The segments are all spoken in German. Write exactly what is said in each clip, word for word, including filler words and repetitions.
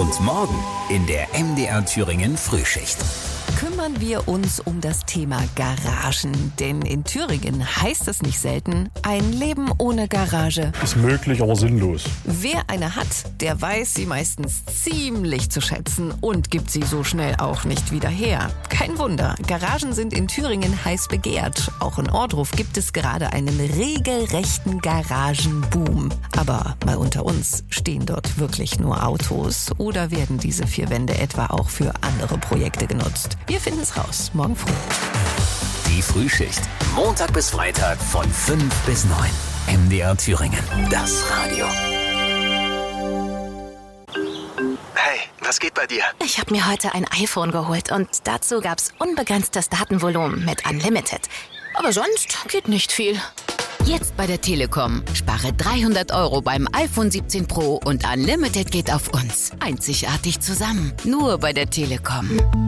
Und morgen in der M D R Thüringen Frühschicht. Kümmern wir uns um das Thema Garagen. Denn in Thüringen heißt es nicht selten, ein Leben ohne Garage ist möglich, aber sinnlos. Wer eine hat, der weiß sie meistens ziemlich zu schätzen und gibt sie so schnell auch nicht wieder her. Kein Wunder, Garagen sind in Thüringen heiß begehrt. Auch in Ohrdruf gibt es gerade einen regelrechten Garagenboom. Aber mal unter uns, stehen dort wirklich nur Autos oder werden diese vier Wände etwa auch für andere Projekte genutzt? Wir finden es raus, morgen früh. Die Frühschicht, Montag bis Freitag von fünf bis neun. M D R Thüringen, das Radio. Hey, was geht bei dir? Ich habe mir heute ein iPhone geholt und dazu gab's unbegrenztes Datenvolumen mit Unlimited. Aber sonst geht nicht viel. Jetzt bei der Telekom. Spare dreihundert Euro beim iPhone siebzehn Pro und Unlimited geht auf uns. Einzigartig zusammen. Nur bei der Telekom.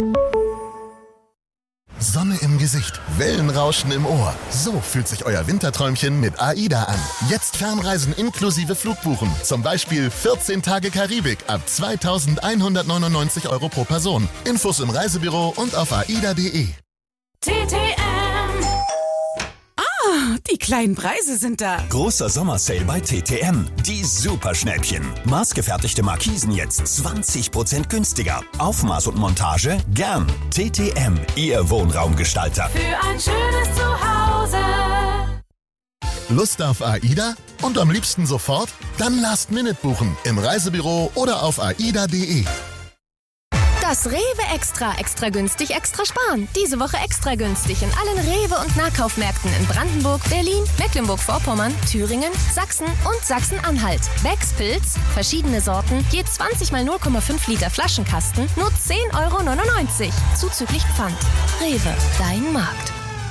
Sonne im Gesicht, Wellenrauschen im Ohr. So fühlt sich euer Winterträumchen mit AIDA an. Jetzt Fernreisen inklusive Flugbuchen. Zum Beispiel vierzehn Tage Karibik ab zweitausendeinhundertneunundneunzig Euro pro Person. Infos im Reisebüro und auf aida punkt de. T T M. Ah, die kleinen Preise sind da. Großer Sommersale bei T T M. Die Superschnäppchen. Maßgefertigte Markisen jetzt zwanzig Prozent günstiger. Aufmaß und Montage gern. T T M, Ihr Wohnraumgestalter. Für ein schönes Zuhause. Lust auf AIDA? Und am liebsten sofort? Dann Last Minute buchen. Im Reisebüro oder auf aida punkt de. Das Rewe Extra, extra günstig, extra sparen. Diese Woche extra günstig in allen Rewe- und Nahkaufmärkten in Brandenburg, Berlin, Mecklenburg-Vorpommern, Thüringen, Sachsen und Sachsen-Anhalt. Becks Pilz, verschiedene Sorten, je zwanzig mal null Komma fünf Liter Flaschenkasten, nur zehn Euro neunundneunzig. Zuzüglich Pfand. Rewe, dein Markt.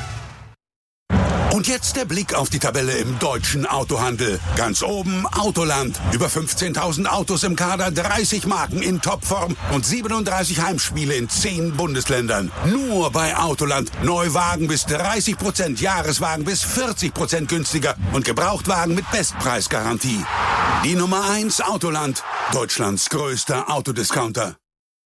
Und jetzt der Blick auf die Tabelle im deutschen Autohandel. Ganz oben Autoland. Über fünfzehntausend Autos im Kader, dreißig Marken in Topform und siebenunddreißig Heimspiele in zehn Bundesländern. Nur bei Autoland. Neuwagen bis dreißig Prozent, Jahreswagen bis vierzig Prozent günstiger und Gebrauchtwagen mit Bestpreisgarantie. Die Nummer eins Autoland. Deutschlands größter Autodiscounter.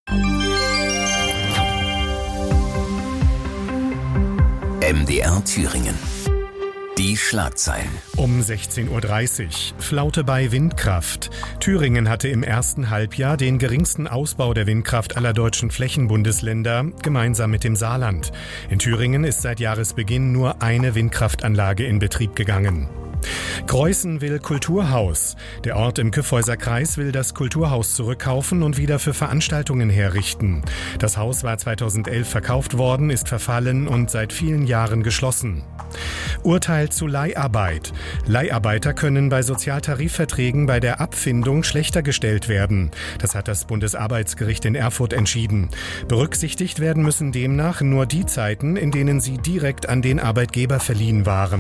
M D R Thüringen. Die Schlagzeilen. Um sechzehn Uhr dreißig. Flaute bei Windkraft. Thüringen hatte im ersten Halbjahr den geringsten Ausbau der Windkraft aller deutschen Flächenbundesländer, gemeinsam mit dem Saarland. In Thüringen ist seit Jahresbeginn nur eine Windkraftanlage in Betrieb gegangen. Greußen will Kulturhaus. Der Ort im Kyffhäuser Kreis will das Kulturhaus zurückkaufen und wieder für Veranstaltungen herrichten. Das Haus war zweitausendelf verkauft worden, ist verfallen und seit vielen Jahren geschlossen. Urteil zu Leiharbeit. Leiharbeiter können bei Sozialtarifverträgen bei der Abfindung schlechter gestellt werden. Das hat das Bundesarbeitsgericht in Erfurt entschieden. Berücksichtigt werden müssen demnach nur die Zeiten, in denen sie direkt an den Arbeitgeber verliehen waren.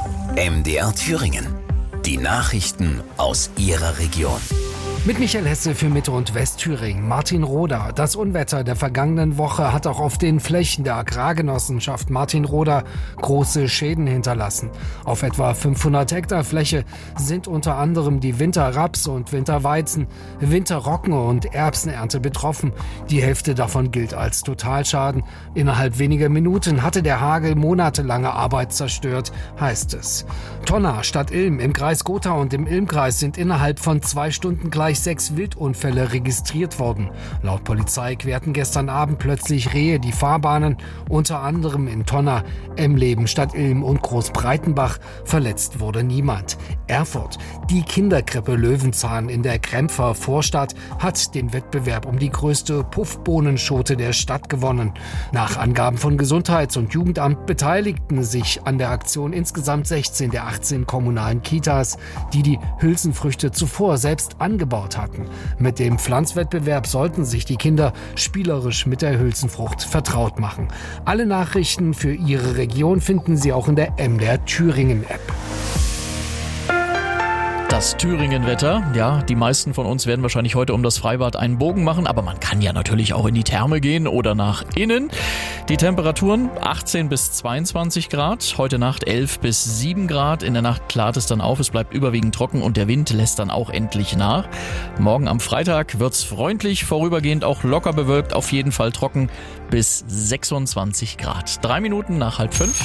M D R Thüringen. Die Nachrichten aus Ihrer Region. Mit Michael Hesse für Mitte- und Westthüringen. Martin Roda. Das Unwetter der vergangenen Woche hat auch auf den Flächen der Agrargenossenschaft Martin Roda große Schäden hinterlassen. Auf etwa fünfhundert Hektar Fläche sind unter anderem die Winterraps- und Winterweizen, Winterroggen- und Erbsenernte betroffen. Die Hälfte davon gilt als Totalschaden. Innerhalb weniger Minuten hatte der Hagel monatelange Arbeit zerstört, heißt es. Tonna, Stadt Ilm, im Kreis Gotha und im Ilmkreis sind innerhalb von zwei Stunden gleich sechs Wildunfälle registriert worden. Laut Polizei querten gestern Abend plötzlich Rehe die Fahrbahnen, unter anderem in Tonna, Emleben, Stadt Ilm und Großbreitenbach. Verletzt wurde niemand. Erfurt. Die Kinderkrippe Löwenzahn in der Krempfer Vorstadt hat den Wettbewerb um die größte Puffbohnenschote der Stadt gewonnen. Nach Angaben von Gesundheits- und Jugendamt beteiligten sich an der Aktion insgesamt sechzehn der achtzehn kommunalen Kitas, die die Hülsenfrüchte zuvor selbst angebaut hatten. Mit dem Pflanzwettbewerb sollten sich die Kinder spielerisch mit der Hülsenfrucht vertraut machen. Alle Nachrichten für Ihre Region finden Sie auch in der M D R Thüringen App. Das Thüringen-Wetter. Ja, die meisten von uns werden wahrscheinlich heute um das Freibad einen Bogen machen, aber man kann ja natürlich auch in die Therme gehen oder nach innen. Die Temperaturen achtzehn bis zweiundzwanzig Grad, heute Nacht elf bis sieben Grad. In der Nacht klart es dann auf, es bleibt überwiegend trocken und der Wind lässt dann auch endlich nach. Morgen am Freitag wird's freundlich, vorübergehend auch locker bewölkt, auf jeden Fall trocken bis sechsundzwanzig Grad. Drei Minuten nach halb fünf.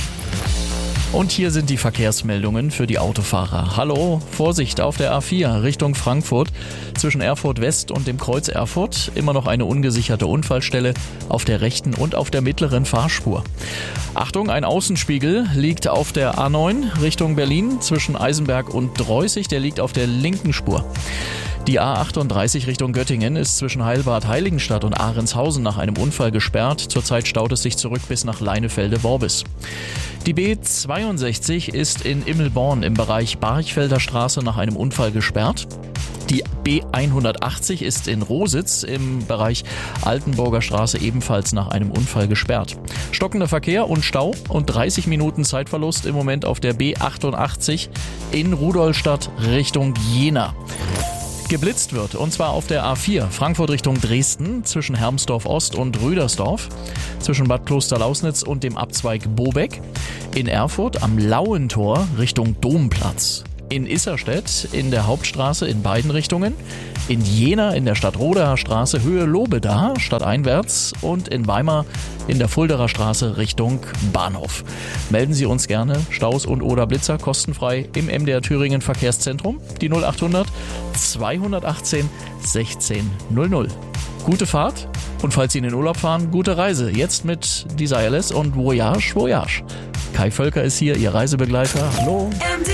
Und hier sind die Verkehrsmeldungen für die Autofahrer. Hallo, Vorsicht auf der A vier Richtung Frankfurt. Zwischen Erfurt West und dem Kreuz Erfurt immer noch eine ungesicherte Unfallstelle auf der rechten und auf der mittleren Fahrspur. Achtung, ein Außenspiegel liegt auf der A neun Richtung Berlin zwischen Eisenberg und Dreußig. Der liegt auf der linken Spur. Die A achtunddreißig Richtung Göttingen ist zwischen Heilbad Heiligenstadt und Ahrenshausen nach einem Unfall gesperrt. Zurzeit staut es sich zurück bis nach Leinefelde-Worbis. Die B zweiundsechzig ist in Immelborn im Bereich Barchfelder Straße nach einem Unfall gesperrt. Die B hundertachtzig ist in Rositz im Bereich Altenburger Straße ebenfalls nach einem Unfall gesperrt. Stockender Verkehr und Stau und dreißig Minuten Zeitverlust im Moment auf der B achtundachtzig in Rudolstadt Richtung Jena. Geblitzt wird, und zwar auf der A vier Frankfurt Richtung Dresden zwischen Hermsdorf Ost und Rüdersdorf, zwischen Bad Klosterlausnitz und dem Abzweig Bobeck, in Erfurt am Lauentor Richtung Domplatz, in Isserstedt in der Hauptstraße in beiden Richtungen, in Jena in der Stadtroderer Straße Höhe Lobeda stadteinwärts und in Weimar in der Fulderer Straße Richtung Bahnhof. Melden Sie uns gerne Staus und oder Blitzer kostenfrei im M D R Thüringen Verkehrszentrum, die null achthundert zweihundertachtzehn sechzehn null null. Gute Fahrt und falls Sie in den Urlaub fahren, gute Reise. Jetzt mit Desireless und Voyage Voyage. Kai Völker ist hier, Ihr Reisebegleiter. Hallo. M D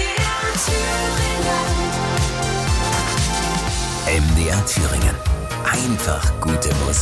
R Thüringen. Einfach gute Musik.